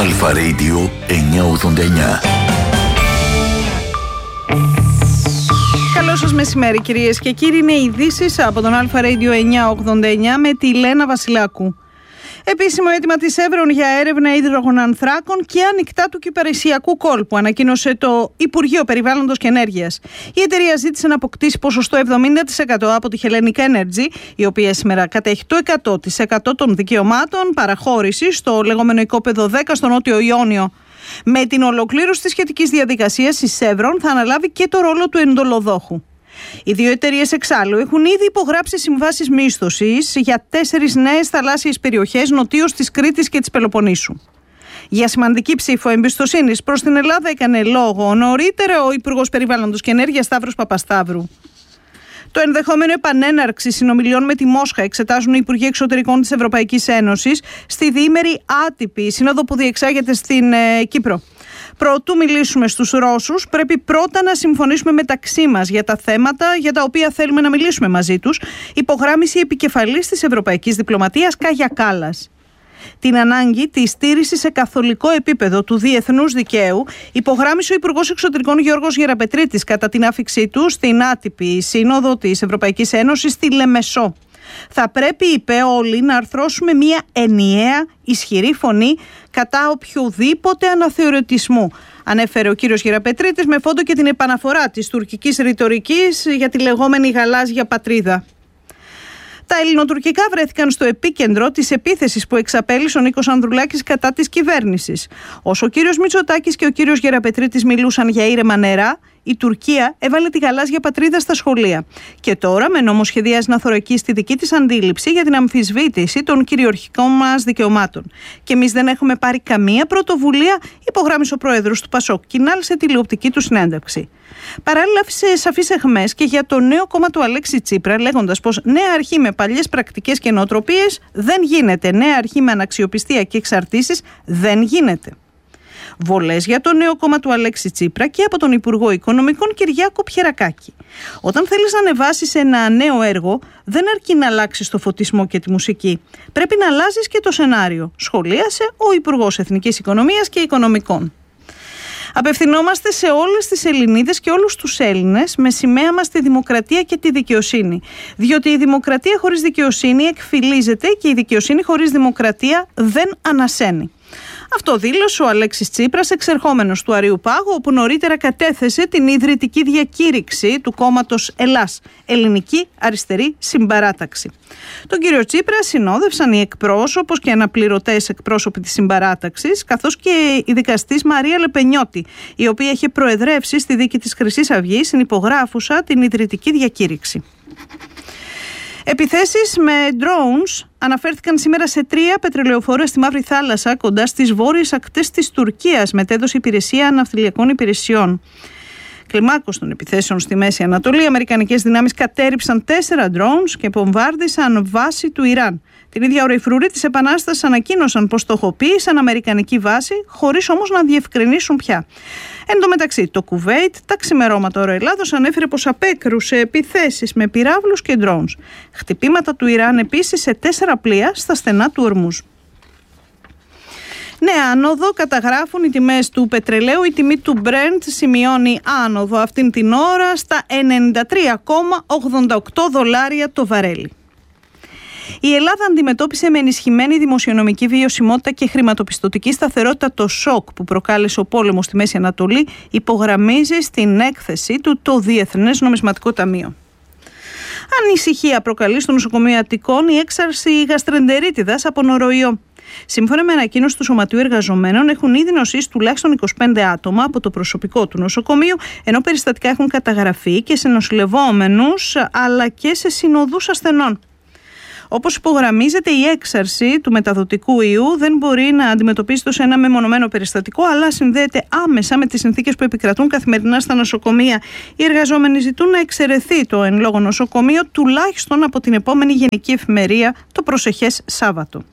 Αλφα Radio 989. Καλό σας μεσημέρι κυρίες και κύριοι. Είναι οι ειδήσεις από τον Αλφα Radio 989 με τη Λένα Βασιλάκου. Επίσημο αίτημα της Εύρων για έρευνα υδρογονανθράκων και ανοιχτά του κυπαρισιακού κόλπου, ανακοίνωσε το Υπουργείο Περιβάλλοντος και Ενέργειας. Η εταιρεία ζήτησε να αποκτήσει ποσοστό 70% από τη Hellenic Energy, η οποία σήμερα κατέχει το 100% των δικαιωμάτων παραχώρησης στο λεγόμενο οικόπεδο 10 στο Νότιο Ιόνιο. Με την ολοκλήρωση της σχετικής διαδικασίας, η Σεύρον θα αναλάβει και το ρόλο του εντολοδόχου. Οι δύο εταιρείες εξάλλου έχουν ήδη υπογράψει συμβάσεις μίσθωσης για 4 νέες θαλάσσιες περιοχές νοτίως της Κρήτης και της Πελοποννήσου. Για σημαντική ψήφο εμπιστοσύνης προς την Ελλάδα έκανε λόγο νωρίτερα ο Υπουργός Περιβάλλοντος και Ενέργειας Σταύρος Παπασταύρου. Το ενδεχόμενο επανέναρξη συνομιλιών με τη Μόσχα εξετάζουν οι Υπουργοί Εξωτερικών της Ευρωπαϊκής Ένωσης στη διήμερη άτυπη σύνοδο που διεξάγεται στην Κύπρο. Προτού μιλήσουμε στους Ρώσους, πρέπει πρώτα να συμφωνήσουμε μεταξύ μας για τα θέματα για τα οποία θέλουμε να μιλήσουμε μαζί τους, υπογράμμισε η επικεφαλής της Ευρωπαϊκής Διπλωματίας Κάγια Κάλλας. Την ανάγκη της στήρησης σε καθολικό επίπεδο του διεθνούς δικαίου υπογράμμισε ο Υπουργός Εξωτερικών Γιώργος Γεραπετρίτης κατά την άφιξή του στην άτυπη σύνοδο της Ευρωπαϊκής Ένωσης στη Λεμεσό. Θα πρέπει, είπε, όλοι να αρθρώσουμε μια ενιαία, ισχυρή φωνή κατά οποιοδήποτε αναθεωρητισμού, ανέφερε ο κύριος Γεραπετρίτης με φόντο και την επαναφορά της τουρκικής ρητορικής για τη λεγόμενη γαλάζια πατρίδα. Τα ελληνοτουρκικά βρέθηκαν στο επίκεντρο της επίθεσης που εξαπέλυσε ο Νίκος Ανδρουλάκης κατά της κυβέρνησης. Όσο ο κύριος Μητσοτάκης και ο κύριος Γεραπετρίτης μιλούσαν για ήρεμα νερά, η Τουρκία έβαλε τη γαλάζια πατρίδα στα σχολεία. Και τώρα με νόμο σχεδιάζει να θωρακίσει τη δική της αντίληψη για την αμφισβήτηση των κυριαρχικών μας δικαιωμάτων. Και εμείς δεν έχουμε πάρει καμία πρωτοβουλία, υπογράμμισε ο πρόεδρος του Πασόκ, Κινάλ, σε τηλεοπτική του συνέντευξη. Παράλληλα, άφησε σαφείς αιχμές και για το νέο κόμμα του Αλέξη Τσίπρα, λέγοντας πως νέα αρχή με παλιές πρακτικές και νοοτροπίες δεν γίνεται. Νέα αρχή με αναξιοπιστία και εξαρτήσεις δεν γίνεται. Βολές για το νέο κόμμα του Αλέξη Τσίπρα και από τον Υπουργό Οικονομικών Κυριάκο Πιερακάκη. Όταν θέλεις να ανεβάσεις ένα νέο έργο, δεν αρκεί να αλλάξεις το φωτισμό και τη μουσική. Πρέπει να αλλάζεις και το σενάριο, σχολίασε ο Υπουργός Εθνικής Οικονομίας και Οικονομικών. Απευθυνόμαστε σε όλες τις Ελληνίδες και όλους τους Έλληνες με σημαία μας τη δημοκρατία και τη δικαιοσύνη. Διότι η δημοκρατία χωρίς δικαιοσύνη εκφυλίζεται και η δικαιοσύνη χωρίς δημοκρατία δεν ανασένει. Αυτό δήλωσε ο Αλέξης Τσίπρας, εξερχόμενος του Αρείου Πάγου, όπου νωρίτερα κατέθεσε την ιδρυτική διακήρυξη του κόμματος Ελλάς, Ελληνική Αριστερή Συμπαράταξη. Τον κύριο Τσίπρα συνόδευσαν οι εκπρόσωπος και αναπληρωτές εκπρόσωποι της Συμπαράταξης, καθώς και η δικαστής Μαρία Λεπενιώτη, η οποία είχε προεδρεύσει στη δίκη της Χρυσής Αυγής, συνυπογράφουσα την ιδρυτική διακήρυξη. Επιθέσεις με drones αναφέρθηκαν σήμερα σε 3 πετρελαιοφόρα στη Μαύρη Θάλασσα κοντά στις βόρειες ακτές της Τουρκίας, μετέδωσε Υπηρεσία Ναυτιλιακών Υπηρεσιών. Κλιμάκωση των επιθέσεων στη Μέση Ανατολή, οι αμερικανικές δυνάμεις κατέρριψαν 4 drones και βομβάρδισαν βάση του Ιράν. Την ίδια ώρα οι φρουροί της Επανάστασης ανακοίνωσαν πως στοχοποίησαν αμερικανική βάση, χωρίς όμως να διευκρινίσουν πια. Εν τω μεταξύ, το Κουβέιτ, τα ξημερώματα ώρα Ελλάδος, ανέφερε πως απέκρουσε επιθέσεις με πυράβλους και drones. Χτυπήματα του Ιράν επίσης σε 4 πλοία στα στενά του Ορμούζ. Νέα άνοδο καταγράφουν οι τιμές του πετρελαίου. Η τιμή του Brent σημειώνει άνοδο αυτήν την ώρα στα $93,88 το βαρέλι. Η Ελλάδα αντιμετώπισε με ενισχυμένη δημοσιονομική βιωσιμότητα και χρηματοπιστωτική σταθερότητα το σοκ που προκάλεσε ο πόλεμος στη Μέση Ανατολή, υπογραμμίζει στην έκθεση του το Διεθνές Νομισματικό Ταμείο. Ανησυχία προκαλεί στο νοσοκομείο Αττικών η έξαρση γαστρεντερίτιδας από νοροϊό. Σύμφωνα με ανακοίνωση του Σωματείου Εργαζομένων, έχουν ήδη νοσήσει τουλάχιστον 25 άτομα από το προσωπικό του νοσοκομείου, ενώ περιστατικά έχουν καταγραφεί και σε νοσηλευόμενους αλλά και σε συνοδούς ασθενών. Όπως υπογραμμίζεται, η έξαρση του μεταδοτικού ιού δεν μπορεί να αντιμετωπίζεται ως ένα μεμονωμένο περιστατικό, αλλά συνδέεται άμεσα με τις συνθήκες που επικρατούν καθημερινά στα νοσοκομεία. Οι εργαζόμενοι ζητούν να εξαιρεθεί το εν λόγω νοσοκομείο τουλάχιστον από την επόμενη Γενική Εφημερία το προσεχές Σάββατο.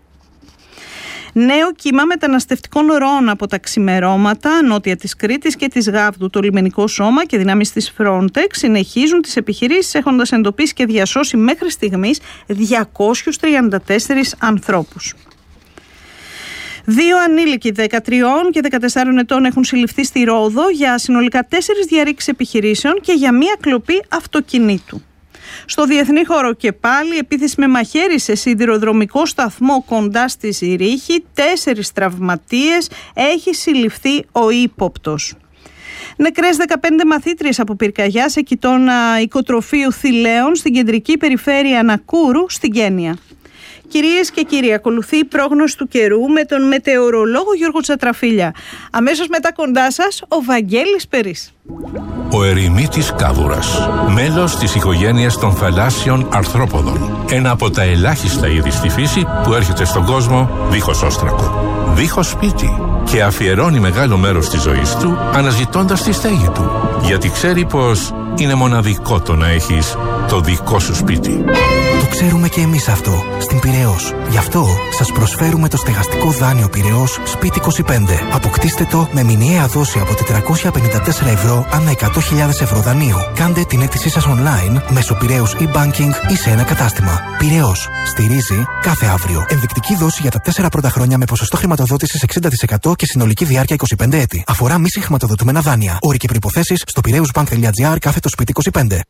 Νέο κύμα μεταναστευτικών ροών από τα ξημερώματα νότια της Κρήτης και της Γάβδου. Το λιμενικό σώμα και δυνάμεις της Frontex συνεχίζουν τις επιχειρήσεις, έχοντας εντοπίσει και διασώσει μέχρι στιγμής 234 ανθρώπους. 2 ανήλικοι 13 και 14 ετών έχουν συλληφθεί στη Ρόδο για συνολικά 4 διαρρήξεις επιχειρήσεων και για μία κλοπή αυτοκινήτου. Στο διεθνή χώρο και πάλι, επίθεση με μαχαίρι σε σιδηροδρομικό σταθμό κοντά στη Ζηρίχη, 4 τραυματίες, έχει συλληφθεί ο ύποπτος. Νεκρές 15 μαθήτριες από πυρκαγιά σε κοιτώνα οικοτροφείου Θηλαίων στην κεντρική περιφέρεια Νακούρου στην Κένια. Κυρίες και κύριοι, ακολουθεί η πρόγνωση του καιρού με τον μετεωρολόγο Γιώργο Τσατραφίλια. Αμέσως μετά κοντά σας, ο Βαγγέλης Περής. Ο ερημίτης κάβουρας, μέλος της οικογένειας των θαλάσσιων αρθρόποδων. Ένα από τα ελάχιστα είδη στη φύση που έρχεται στον κόσμο δίχως όστρακο, δίχως σπίτι και αφιερώνει μεγάλο μέρος της ζωής του αναζητώντας τη στέγη του. Γιατί ξέρει πως είναι μοναδικό το να έχεις το δικό σου σπίτι. Το ξέρουμε και εμείς αυτό στην Πειραιώς. Γι' αυτό σας προσφέρουμε το στεγαστικό δάνειο Πειραιώς Σπίτι 25. Αποκτήστε το με μηνιαία δόση από 454 ευρώ ανά 100.000 ευρώ δανείου. Κάντε την αίτησή σας online μέσω Πειραιώς e-banking ή σε ένα κατάστημα. Πειραιώς. Στηρίζει κάθε αύριο. Ενδεικτική δόση για τα 4 πρώτα χρόνια με ποσοστό χρηματοδότησης 60% και συνολική διάρκεια 25 έτη. Αφορά μη συγχρηματοδοτούμενα δάνεια. Όροι και προϋποθέσεις στο piraeusbank.gr/Σπίτι 25.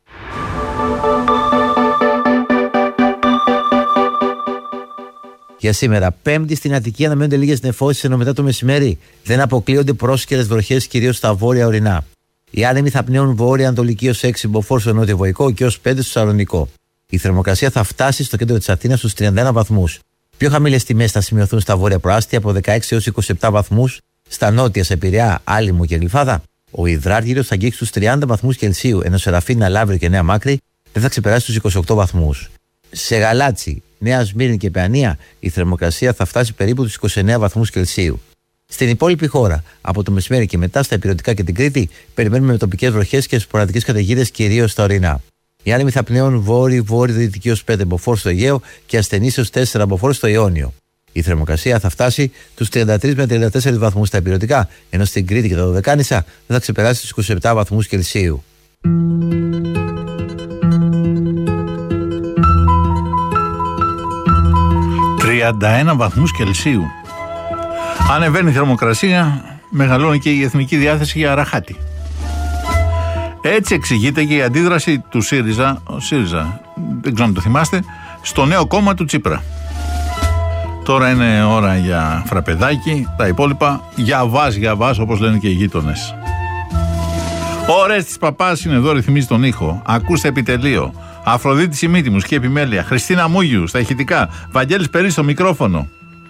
Για σήμερα, Πέμπτη στην Αττική αναμένονται λίγες νεφώσεις, ενώ μετά το μεσημέρι δεν αποκλείονται πρόσκαιρες βροχές, κυρίως στα βόρεια ορεινά. Οι άνεμοι θα πνέουν βόρεια-ανατολική ως 6 μποφόρ στο νότιο βοϊκό και ως 5 στο Σαλονικό. Η θερμοκρασία θα φτάσει στο κέντρο της Αθήνας στους 31 βαθμούς. Πιο χαμηλές τιμές θα σημειωθούν στα βόρεια προάστια από 16 έως 27 βαθμούς, στα νότια σε Πειραιά, Άλυμο και Γλυφάδα. Ο υδράργυρος θα αγγίξει τους 30 βαθμούς Κελσίου, ενώ σε Ραφίνα, Λαύριο και Νέα Μάκρη δεν θα ξεπεράσει τους 28 βαθμούς. Σε Γαλάτσι, Νέα Σμύρνη και Παιανία η θερμοκρασία θα φτάσει περίπου τους 29 βαθμούς Κελσίου. Στην υπόλοιπη χώρα, από το μεσημέρι και μετά στα Ηπειρωτικά και την Κρήτη, περιμένουμε με τοπικές βροχές και σποραδικές καταιγίδες κυρίως στα ορεινά. Οι άνεμοι θα πνέουν βόρειο-δυτική ως 5 μποφόρ στο Αιγαίο και ασθενείς ως 4 μποφόρ στο Ιόνιο. Η θερμοκρασία θα φτάσει τους 33 με 34 βαθμούς στα Ηπειρωτικά, ενώ στην Κρήτη και τα Δωδεκάνησα δεν θα ξεπεράσει τους 27 βαθμούς Κελσίου. 31 βαθμούς Κελσίου. Ανεβαίνει η θερμοκρασία, μεγαλώνει και η εθνική διάθεση για ραχάτι. Έτσι εξηγείται και η αντίδραση του ΣΥΡΙΖΑ, δεν ξέρω αν το θυμάστε, στο νέο κόμμα του Τσίπρα. Τώρα είναι ώρα για φραπεδάκι, τα υπόλοιπα για βάζ, όπως λένε και οι γείτονες. Ωρες της Παπάς είναι εδώ, ρυθμίζει τον ήχο. Ακούστε επιτελείο. Αφροδίτη Σιμίτη, μουσική επιμέλεια. Χριστίνα Μούγιου στα ηχητικά. Βαγγέλης Περής στο μικρόφωνο.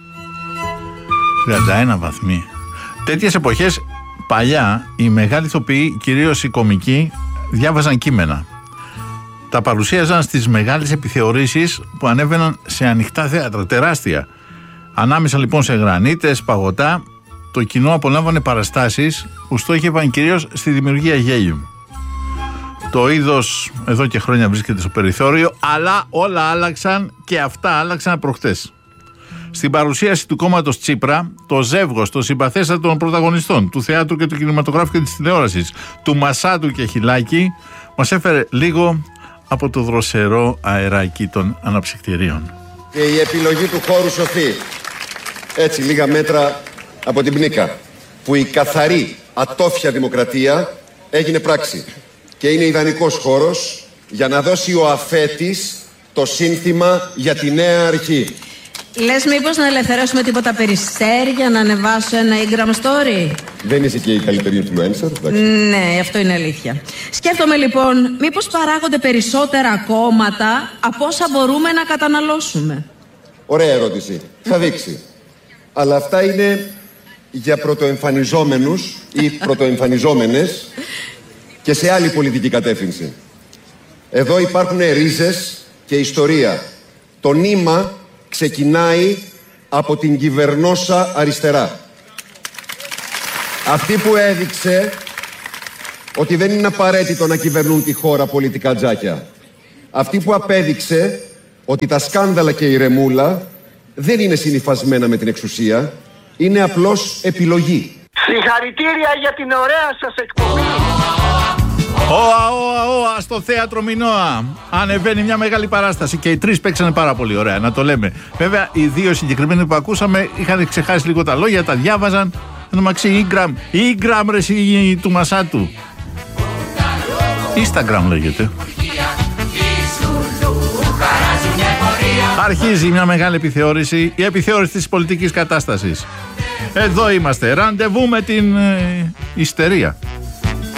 31 βαθμοί. Τέτοιες εποχές παλιά οι μεγάλοι ηθοποιοί, κυρίως οι κομικοί, διάβαζαν κείμενα. Τα παρουσίαζαν στις μεγάλες επιθεωρήσεις που ανέβαιναν σε ανοιχτά θέατρα, τεράστια. Ανάμεσα λοιπόν σε γρανίτες, παγωτά, το κοινό απολάμβανε παραστάσεις που στόχευαν κυρίως στη δημιουργία γέλιου. Το είδος εδώ και χρόνια βρίσκεται στο περιθώριο, αλλά όλα άλλαξαν και αυτά άλλαξαν προχτές. Στην παρουσίαση του κόμματος Τσίπρα, το ζεύγος των συμπαθέστατων πρωταγωνιστών του θεάτρου και του κινηματογράφου και της τηλεόρασης, του Μασάτου και Χιλάκη, μας έφερε λίγο από το δροσερό αεράκι των αναψυκτηρίων. Και η επιλογή του χώρου σωθεί. Έτσι, λίγα μέτρα από την Πνίκα, που η καθαρή ατόφια δημοκρατία έγινε πράξη. Και είναι ιδανικός χώρος για να δώσει ο αφέτης το σύνθημα για τη νέα αρχή. Λες μήπως να ελευθερώσουμε τίποτα περιστέρια, να ανεβάσω ένα Instagram story? Δεν είσαι και η καλύτερη influencer, εντάξει. Ναι, αυτό είναι αλήθεια. Σκέφτομαι λοιπόν, μήπως παράγονται περισσότερα κόμματα από όσα μπορούμε να καταναλώσουμε? Ωραία ερώτηση. Θα δείξει. Αλλά αυτά είναι για πρωτοεμφανιζόμενους ή πρωτοεμφανιζόμενες και σε άλλη πολιτική κατεύθυνση. Εδώ υπάρχουν ρίζες και ιστορία. Το νήμα ξεκινάει από την κυβερνόσα αριστερά. Αυτή που έδειξε ότι δεν είναι απαραίτητο να κυβερνούν τη χώρα πολιτικά τζάκια. Αυτή που απέδειξε ότι τα σκάνδαλα και η ρεμούλα δεν είναι συνυφασμένα με την εξουσία, είναι απλώς επιλογή. Συγχαρητήρια για την ωραία σας εκπομπή. Ωα στο θέατρο Μινώα. Ανεβαίνει μια μεγάλη παράσταση και οι τρεις παίξανε πάρα πολύ ωραία, να το λέμε. Βέβαια, οι δύο συγκεκριμένοι που ακούσαμε είχαν ξεχάσει λίγο τα λόγια, τα διάβαζαν. Το μαξί Ίγκραμ ρε του Μασάτου. Instagram λέγεται. Αρχίζει μια μεγάλη επιθεώρηση, η επιθεώρηση της πολιτικής κατάστασης. Εδώ είμαστε, ραντεβού με την ιστερία.